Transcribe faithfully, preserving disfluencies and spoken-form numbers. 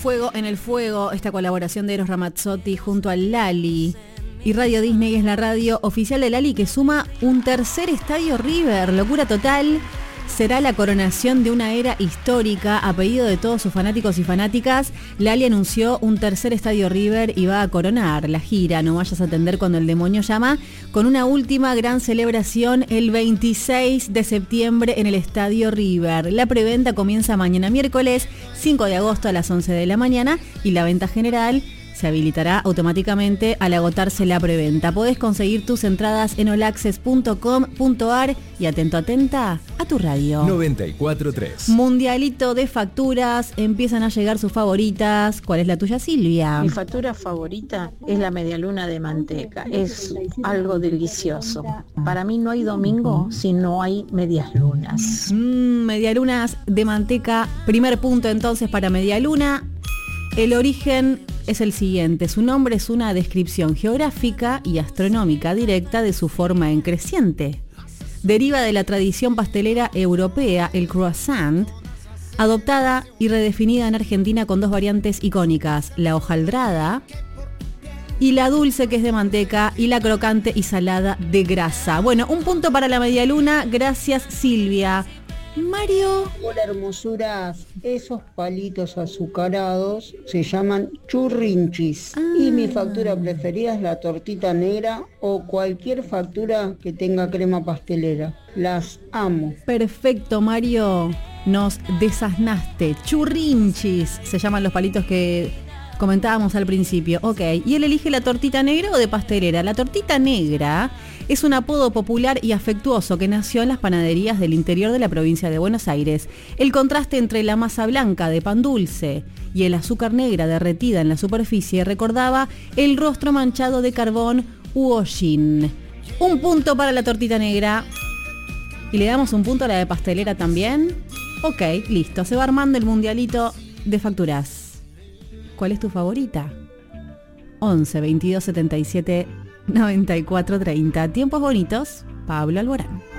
Fuego en el Fuego, esta colaboración de Eros Ramazzotti junto a Lali. Y Radio Disney es la radio oficial de Lali que suma un tercer estadio River. Locura total. Será la coronación de una era histórica. A pedido de todos sus fanáticos y fanáticas, Lali anunció un tercer estadio River y va a coronar la gira No vayas a atender cuando el demonio llama, con una última gran celebración el veintiséis de septiembre en el estadio River. La preventa comienza mañana miércoles cinco de agosto a las once de la mañana y la venta general se habilitará automáticamente al agotarse la preventa. Podés conseguir tus entradas en all access punto com punto a r y atento, atenta a tu radio. noventa y cuatro punto tres. Mundialito de facturas, empiezan a llegar sus favoritas. ¿Cuál es la tuya, Silvia? Mi factura favorita es la medialuna de manteca. Es algo delicioso. Para mí no hay domingo si no hay medias lunas. Mm, medialunas de manteca. Primer punto entonces para medialuna. El origen es el siguiente. Su nombre es una descripción geográfica y astronómica directa de su forma en creciente. Deriva de la tradición pastelera europea, el croissant, adoptada y redefinida en Argentina con dos variantes icónicas, la hojaldrada y la dulce, que es de manteca, y la crocante y salada de grasa. Bueno, un punto para la medialuna. Gracias, Silvia. Mario. Hola, hermosuras. Esos palitos azucarados se llaman churrinchis. Ah. Y mi factura preferida es la tortita negra o cualquier factura que tenga crema pastelera. Las amo. Perfecto, Mario. Nos desasnaste. Churrinchis se llaman los palitos que comentábamos al principio. Ok, ¿y él elige la tortita negra o de pastelera? La tortita negra es un apodo popular y afectuoso que nació en las panaderías del interior de la provincia de Buenos Aires. El contraste entre la masa blanca de pan dulce y el azúcar negra derretida en la superficie recordaba el rostro manchado de carbón u hollín. Un punto para la tortita negra. ¿Y le damos un punto a la de pastelera también? Ok, listo. Se va armando el mundialito de facturas. ¿Cuál es tu favorita? once, veintidós, setenta y siete, noventa y cuatro, treinta. Tiempos bonitos, Pablo Alborán.